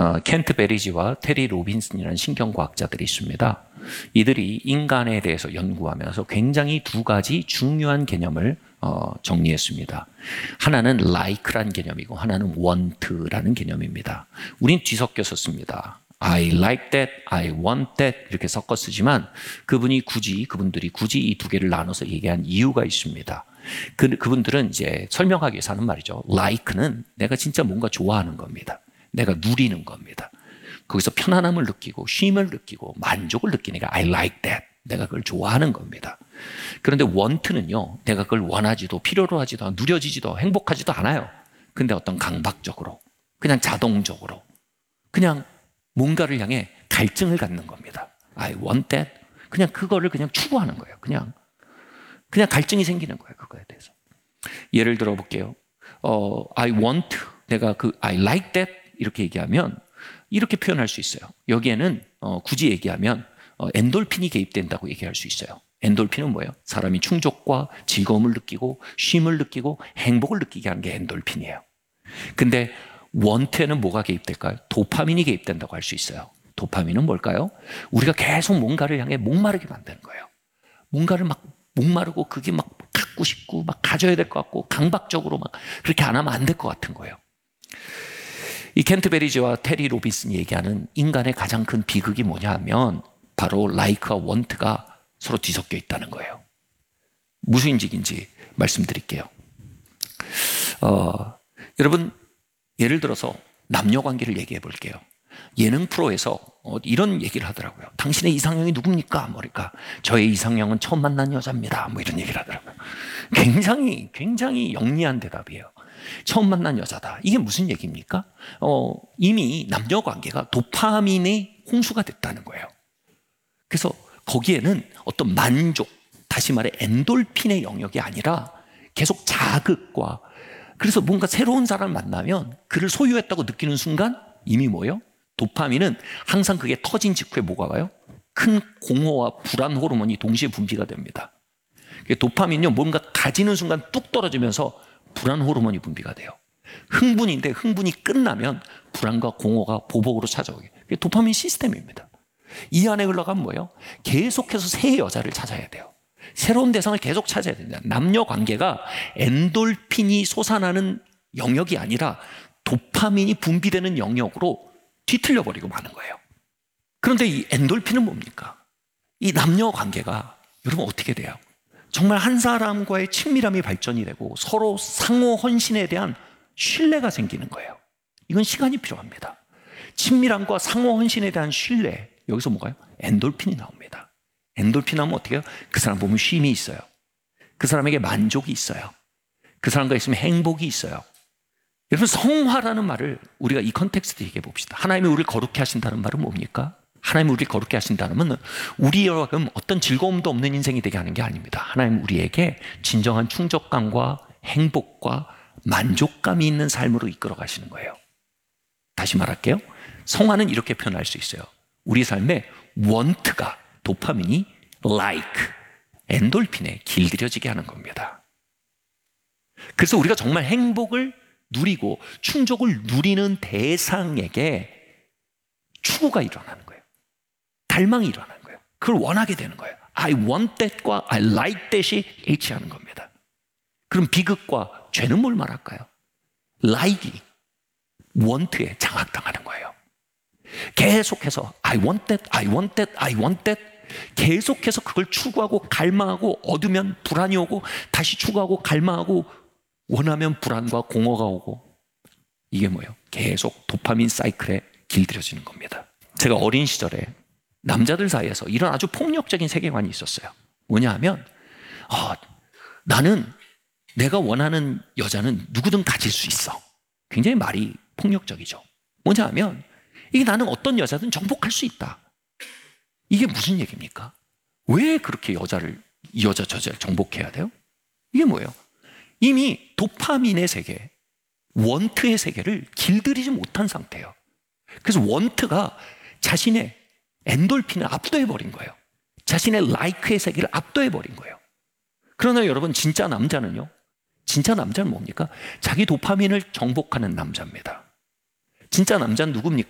켄트 베리지와 테리 로빈슨이라는 신경과학자들이 있습니다. 이들이 인간에 대해서 연구하면서 굉장히 두 가지 중요한 개념을 정리했습니다. 하나는 like란 개념이고 하나는 want라는 개념입니다. 우린 뒤섞여 썼습니다. I like that, I want that 이렇게 섞어 쓰지만 그분들이 굳이 이 두 개를 나눠서 얘기한 이유가 있습니다. 그분들은 이제 설명하기 위해서 하는 말이죠. like는 내가 진짜 뭔가 좋아하는 겁니다. 내가 누리는 겁니다. 거기서 편안함을 느끼고 쉼을 느끼고 만족을 느끼니까 I like that. 내가 그걸 좋아하는 겁니다. 그런데 want는요, 내가 그걸 원하지도 필요로 하지도 않고 누려지지도 행복하지도 않아요. 근데 어떤 강박적으로 그냥 자동적으로 그냥 뭔가를 향해 갈증을 갖는 겁니다. I want that. 그냥 그거를 그냥 추구하는 거예요. 그냥 갈증이 생기는 거예요. 그거에 대해서. 예를 들어 볼게요. I want, 내가 I like that 이렇게 얘기하면 이렇게 표현할 수 있어요. 여기에는 굳이 얘기하면 엔돌핀이 개입된다고 얘기할 수 있어요. 엔돌핀은 뭐예요? 사람이 충족과 즐거움을 느끼고 쉼을 느끼고 행복을 느끼게 하는 게 엔돌핀이에요. 근데 want에는 뭐가 개입될까요? 도파민이 개입된다고 할 수 있어요. 도파민은 뭘까요? 우리가 계속 뭔가를 향해 목마르게 만드는 거예요. 뭔가를 막 목마르고 그게 막 갖고 싶고 막 가져야 될 것 같고 강박적으로 막 그렇게 안 하면 안 될 것 같은 거예요. 이 켄트 베리지와 테리 로빈슨이 얘기하는 인간의 가장 큰 비극이 뭐냐 하면 바로 like와 want가 서로 뒤섞여 있다는 거예요. 무슨 인식인지 말씀드릴게요. 여러분 예를 들어서 남녀 관계를 얘기해 볼게요. 예능 프로에서 이런 얘기를 하더라고요. 당신의 이상형이 누굽니까? 뭐랄까? 저의 이상형은 처음 만난 여자입니다. 뭐 이런 얘기를 하더라고요. 굉장히 영리한 대답이에요. 처음 만난 여자다. 이게 무슨 얘기입니까? 이미 남녀 관계가 도파민의 홍수가 됐다는 거예요. 그래서 거기에는 어떤 만족, 다시 말해 엔돌핀의 영역이 아니라 계속 자극과 그래서 뭔가 새로운 사람을 만나면 그를 소유했다고 느끼는 순간 이미 뭐예요? 도파민은 항상 그게 터진 직후에 뭐가 와요? 큰 공허와 불안 호르몬이 동시에 분비가 됩니다. 도파민은요, 뭔가 가지는 순간 뚝 떨어지면서 불안 호르몬이 분비가 돼요. 흥분인데 흥분이 끝나면 불안과 공허가 보복으로 찾아오게. 그게 도파민 시스템입니다. 이 안에 흘러가면 뭐예요? 계속해서 새 여자를 찾아야 돼요. 새로운 대상을 계속 찾아야 됩니다. 남녀 관계가 엔돌핀이 솟아나는 영역이 아니라 도파민이 분비되는 영역으로 뒤틀려 버리고 마는 거예요. 그런데 이 엔돌핀은 뭡니까? 이 남녀 관계가 여러분 어떻게 돼요? 정말 한 사람과의 친밀함이 발전이 되고 서로 상호 헌신에 대한 신뢰가 생기는 거예요. 이건 시간이 필요합니다. 친밀함과 상호 헌신에 대한 신뢰, 여기서 뭐가요? 엔돌핀이 나옵니다. 엔돌핀 하면 어떻게 해요? 그 사람 보면 쉼이 있어요. 그 사람에게 만족이 있어요. 그 사람과 있으면 행복이 있어요. 여러분 성화라는 말을 우리가 이 컨텍스트에 얘기해 봅시다. 하나님이 우리를 거룩해 하신다는 말은 뭡니까? 하나님이 우리를 거룩해 하신다는 말은 우리가 어떤 즐거움도 없는 인생이 되게 하는 게 아닙니다. 하나님 우리에게 진정한 충족감과 행복과 만족감이 있는 삶으로 이끌어 가시는 거예요. 다시 말할게요. 성화는 이렇게 표현할 수 있어요. 우리 삶에 want가 도파민이 like, 엔돌핀에 길들여지게 하는 겁니다. 그래서 우리가 정말 행복을 누리고 충족을 누리는 대상에게 추구가 일어나는 거예요. 갈망이 일어나는 거예요. 그걸 원하게 되는 거예요. I want that과 I like that이 일치하는 겁니다. 그럼 비극과 죄는 뭘 말할까요? like이 want에 장악당하는 거예요. 계속해서 I want that, I want that, I want that 계속해서 그걸 추구하고 갈망하고 얻으면 불안이 오고 다시 추구하고 갈망하고 원하면 불안과 공허가 오고 이게 뭐예요? 계속 도파민 사이클에 길들여지는 겁니다. 제가 어린 시절에 남자들 사이에서 이런 아주 폭력적인 세계관이 있었어요. 뭐냐 하면 나는 내가 원하는 여자는 누구든 가질 수 있어. 굉장히 말이 폭력적이죠. 뭐냐 하면 이게 나는 어떤 여자든 정복할 수 있다. 이게 무슨 얘기입니까? 왜 그렇게 이 여자 저자를 정복해야 돼요? 이게 뭐예요? 이미 도파민의 세계, 원트의 세계를 길들이지 못한 상태예요. 그래서 원트가 자신의 엔돌핀을 압도해버린 거예요. 자신의 라이크의 세계를 압도해버린 거예요. 그러나 여러분 진짜 남자는요? 진짜 남자는 뭡니까? 자기 도파민을 정복하는 남자입니다. 진짜 남자는 누굽니까?